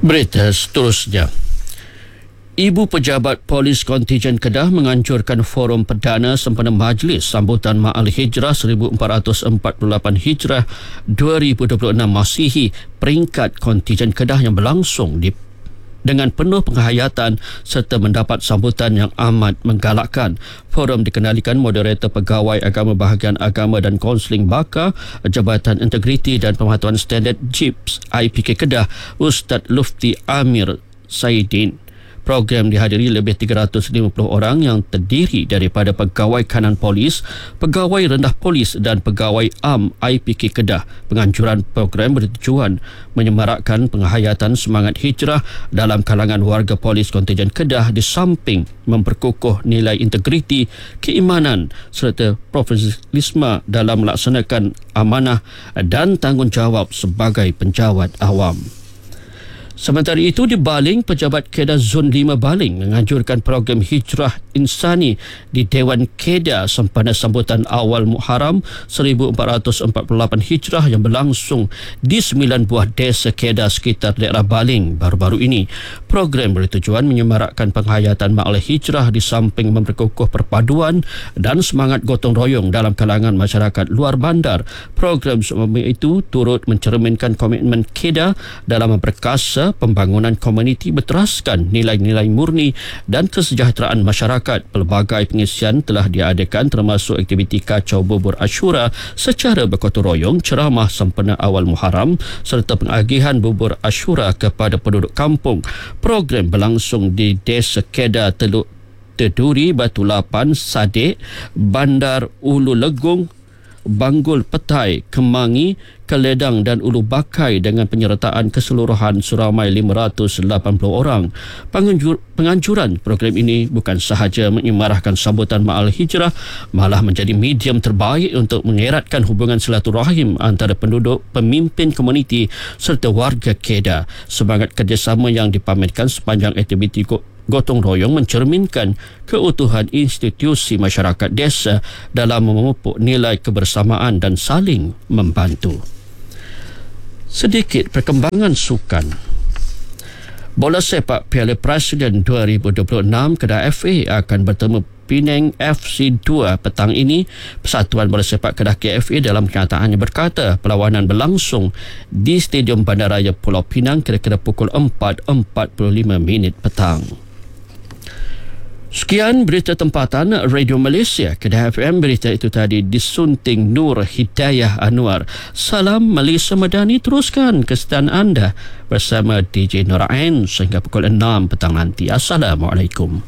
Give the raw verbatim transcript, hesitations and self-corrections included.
Berita seterusnya. Ibu Pejabat Polis Kontijen Kedah menganjurkan forum perdana sempena Majlis Sambutan Ma'al Hijrah seribu empat ratus empat puluh lapan Hijrah dua ribu dua puluh enam Masihi peringkat Kontijen Kedah yang berlangsung di dengan penuh penghayatan serta mendapat sambutan yang amat menggalakkan. Forum dikendalikan moderator Pegawai Agama Bahagian Agama dan Kaunseling Bakar Jabatan Integriti dan Pematuhan Standard J I P S I P K Kedah, Ustaz Lufti Amir Saidin. Program dihadiri lebih tiga ratus lima puluh orang yang terdiri daripada pegawai kanan polis, pegawai rendah polis dan pegawai am I P K Kedah. Penganjuran program bertujuan menyemarakkan penghayatan semangat hijrah dalam kalangan warga polis kontijen Kedah di samping memperkukuh nilai integriti, keimanan serta profesionalisme dalam melaksanakan amanah dan tanggungjawab sebagai penjawat awam. Sementara itu, di Baling, Pejabat Kedah Zon lima Baling menganjurkan program Hijrah Insani di Dewan Kedah sempena sambutan awal Muharram seribu empat ratus empat puluh lapan Hijrah yang berlangsung di sembilan buah desa Kedah sekitar daerah Baling baru-baru ini. Program bertujuan menyemarakkan penghayatan Ma'al Hijrah di samping memperkukuh perpaduan dan semangat gotong royong dalam kalangan masyarakat luar bandar. Program semua itu turut mencerminkan komitmen Kedah dalam memperkasa pembangunan komuniti berteraskan nilai-nilai murni dan kesejahteraan masyarakat. Pelbagai pengisian telah diadakan termasuk aktiviti kacau bubur Ashura secara bergotong royong, ceramah sempena awal Muharram serta pengagihan bubur Ashura kepada penduduk kampung. Program berlangsung di Desa Kedah Teluk Teduri, Batu Lapan, Sadek, Bandar Ulu Legung, Banggul Petai, Kemangi, Keledang dan Ulu Bakai dengan penyertaan keseluruhan seramai lima ratus lapan puluh orang. Penganjur, penganjuran program ini bukan sahaja menyemarahkan sambutan Ma'al Hijrah, malah menjadi medium terbaik untuk mengeratkan hubungan silaturahim antara penduduk, pemimpin komuniti serta warga Kedah. Semangat kerjasama yang dipamerkan sepanjang aktiviti gotong royong mencerminkan keutuhan institusi masyarakat desa dalam memupuk nilai kebersamaan dan saling membantu. Sedikit perkembangan sukan. Bola sepak Piala Presiden dua ribu dua puluh enam, Kedah F A akan bertemu Penang F C dua petang ini. Persatuan Bola Sepak Kedah K F A dalam kenyataannya berkata perlawanan berlangsung di Stadium Bandaraya Pulau Pinang kira-kira pukul empat empat puluh lima minit petang. Sekian berita tempatan Radio Malaysia Kedah F M. Berita itu tadi disunting Nur Hidayah Anwar. Salam Malaysia Madani, teruskan kesetiaan anda bersama D J Norain sehingga pukul enam petang nanti. Assalamualaikum.